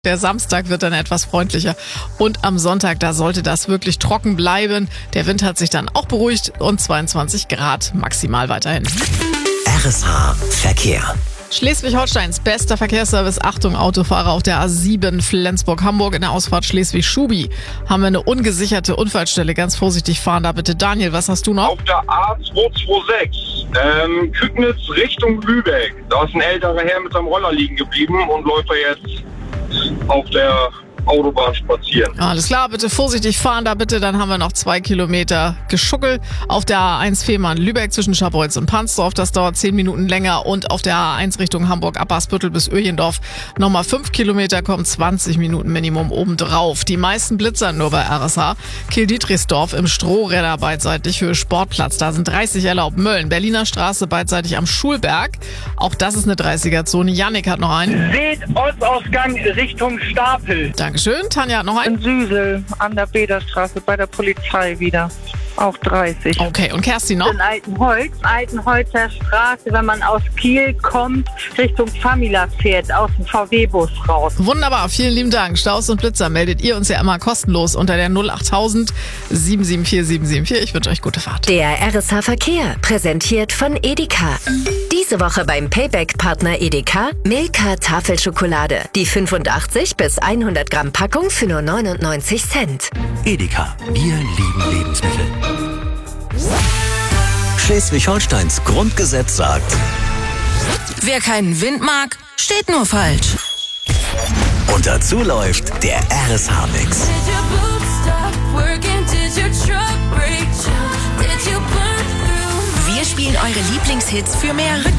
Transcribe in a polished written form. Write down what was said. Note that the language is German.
Der Samstag wird dann etwas freundlicher und am Sonntag, da sollte das wirklich trocken bleiben. Der Wind hat sich dann auch beruhigt und 22 Grad maximal weiterhin. RSH Verkehr. Schleswig-Holsteins bester Verkehrsservice. Achtung, Autofahrer auf der A7 Flensburg-Hamburg in der Ausfahrt Schleswig-Schubi. Haben wir eine ungesicherte Unfallstelle. Ganz vorsichtig fahren da bitte. Daniel, was hast du noch? Auf der A226, Kügnitz Richtung Lübeck. Da ist ein älterer Herr mit seinem Roller liegen geblieben und läuft da jetzt auf der Autobahn spazieren. Alles klar, bitte vorsichtig fahren da bitte. Dann haben wir noch 2 Kilometer Geschuckel. Auf der A1 Fehmarn-Lübeck zwischen Scharbeutz und Pansdorf. Das dauert 10 Minuten länger. Und auf der A1 Richtung Hamburg-Appersbüttel bis Öjendorf nochmal 5 Kilometer, kommen 20 Minuten Minimum obendrauf. Die meisten Blitzer nur bei RSH. Kiel-Dietrichsdorf im Strohräder beidseitig für Sportplatz. Da sind 30 erlaubt. Mölln, Berliner Straße beidseitig am Schulberg. Auch das ist eine 30er-Zone. Yannick hat noch einen. Südostausgang Richtung Stapel. Dankeschön. Tanja hat noch einen. In Süsel an der Bederstraße bei der Polizei wieder. Auch 30. Okay, und Kerstin noch? In Altenholzer Straße, wenn man aus Kiel kommt, Richtung Famila fährt, aus dem VW-Bus raus. Wunderbar, vielen lieben Dank. Staus und Blitzer meldet ihr uns ja immer kostenlos unter der 08000 774 774. Ich wünsche euch gute Fahrt. Der RSH Verkehr, präsentiert von Edeka. Diese Woche beim Payback-Partner Edeka Milka Tafelschokolade. Die 85 bis 100 Gramm Packung für nur 99 Cent. Edeka, wir lieben Lebensmittel. Schleswig-Holsteins Grundgesetz sagt: Wer keinen Wind mag, steht nur falsch. Und dazu läuft der RSH-Mix. Wir spielen eure Lieblingshits für mehr Rhythmus